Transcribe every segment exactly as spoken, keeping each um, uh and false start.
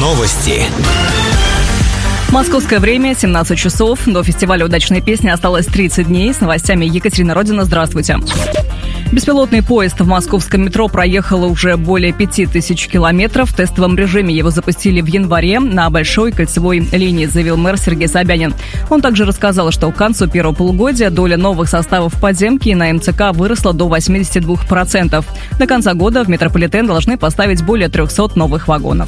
Новости. Московское время, семнадцать часов. До фестиваля «Удачные песни» осталось тридцать дней. С новостями Екатерина Родина. Здравствуйте. Беспилотный поезд в московском метро проехал уже более пяти тысяч километров. В тестовом режиме его запустили в январе на Большой кольцевой линии, заявил мэр Сергей Собянин. Он также рассказал, что к концу первого полугодия доля новых составов подземки на эм цэ ка выросла до восьмидесяти двух процентов. До конца года в метрополитен должны поставить более трехсот новых вагонов.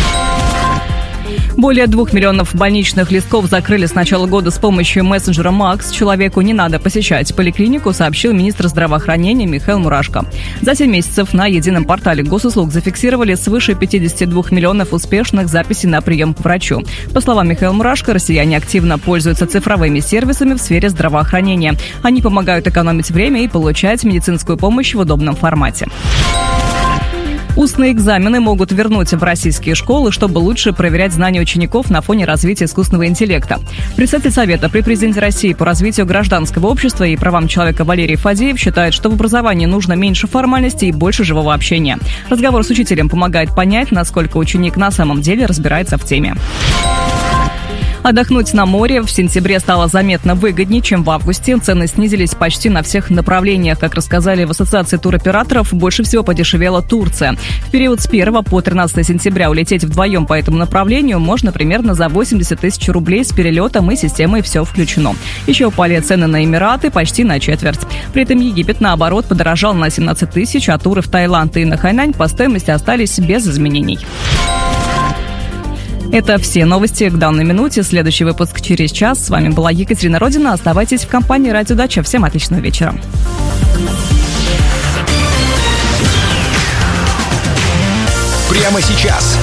Более двух миллионов больничных листков закрыли с начала года с помощью мессенджера Макс. Человеку не надо посещать поликлинику, сообщил министр здравоохранения Михаил Мурашко. За семь месяцев на едином портале госуслуг зафиксировали свыше пятидесяти двух миллионов успешных записей на прием к врачу. По словам Михаила Мурашко, россияне активно пользуются цифровыми сервисами в сфере здравоохранения. Они помогают экономить время и получать медицинскую помощь в удобном формате. Устные экзамены могут вернуть в российские школы, чтобы лучше проверять знания учеников на фоне развития искусственного интеллекта. Председатель Совета при президенте России по развитию гражданского общества и правам человека Валерий Фадеев считает, что в образовании нужно меньше формальностей и больше живого общения. Разговор с учителем помогает понять, насколько ученик на самом деле разбирается в теме. Отдохнуть на море в сентябре стало заметно выгоднее, чем в августе. Цены снизились почти на всех направлениях. Как рассказали в Ассоциации туроператоров, больше всего подешевела Турция. В период с первого по тринадцатое сентября улететь вдвоем по этому направлению можно примерно за восемьдесят тысяч рублей с перелетом и системой «Все включено». Еще упали цены на Эмираты почти на четверть. При этом Египет, наоборот, подорожал на семнадцать тысяч, а туры в Таиланд и на Хайнань по стоимости остались без изменений. Это все новости к данной минуте. Следующий выпуск через час. С вами была Екатерина Родина. Оставайтесь в компании «Радио Дача». Всем отличного вечера. Прямо сейчас